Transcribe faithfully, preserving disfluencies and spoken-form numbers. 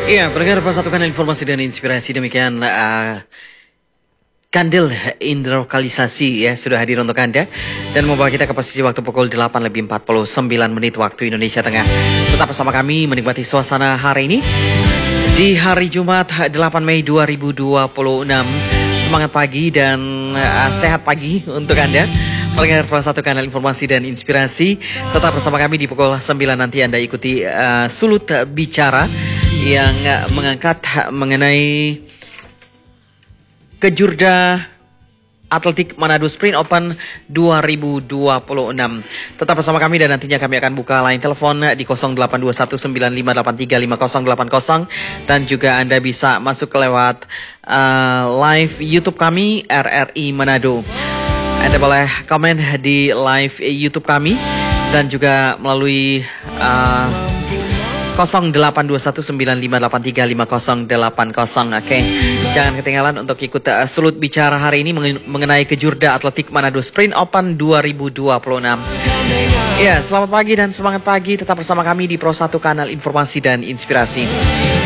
Iya, pendengar persatukan informasi dan inspirasi demikian uh, Kandil Indrokalisasi ya sudah hadir untuk Anda dan membawa kita ke posisi waktu pukul delapan lebih empat puluh sembilan menit waktu Indonesia Tengah. Tetap bersama kami menikmati suasana hari ini di hari Jumat delapan Mei dua ribu dua puluh enam. Semangat pagi dan uh, sehat pagi untuk Anda. Pendengar satu kanal informasi dan inspirasi, tetap bersama kami di pukul sembilan nanti Anda ikuti uh, Sulut Bicara yang uh, mengangkat mengenai Kejurda Atletik Manado Sprint Open dua ribu dua puluh enam. Tetap bersama kami dan nantinya kami akan buka line telepon di nol delapan dua satu sembilan lima delapan tiga lima nol delapan nol dan juga Anda bisa masuk lewat uh, live YouTube kami R R I Manado. Anda boleh komen di live YouTube kami dan juga melalui uh, nol delapan dua satu sembilan lima delapan tiga lima nol delapan nol. Oke, okay. Jangan ketinggalan untuk ikut uh, Sulut Bicara hari ini mengenai Kejurda Atletik Manado Sprint Open dua ribu dua puluh enam. Ya, selamat pagi dan semangat pagi. Tetap bersama kami di Pro satu Kanal Informasi dan Inspirasi.